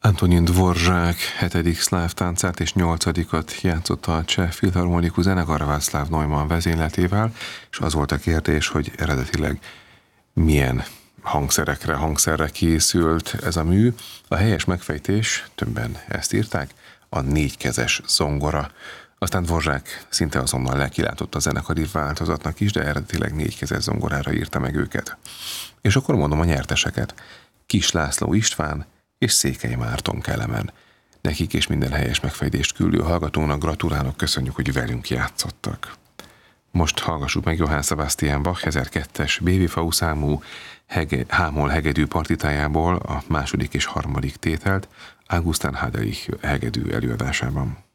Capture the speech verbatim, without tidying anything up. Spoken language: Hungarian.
Antonin Dvorak hetedik szláv táncát és nyolcadikat játszotta a Cseh Filharmonikus Zenekar Václav Neumann vezényletével, és az volt a kérdés, hogy eredetileg milyen hangszerekre, hangszerre készült ez a mű. A helyes megfejtés, többen ezt írták, a négykezes zongora. Aztán Dvorak szinte azonnal lekilátott a zenekari változatnak is, de eredetileg négykezes zongorára írta meg őket. És akkor mondom a nyerteseket. Kis László István és Székely Márton Kelemen. Nekik és minden helyes megfejtést küldő hallgatónak gratulálok, köszönjük, hogy velünk játszottak. Most hallgassuk meg Johann Sebastian Bach ezerkettes bé vé-fau számú hege, hámol hegedű partitájából a második és harmadik tételt Augustin Haderich hegedű előadásában.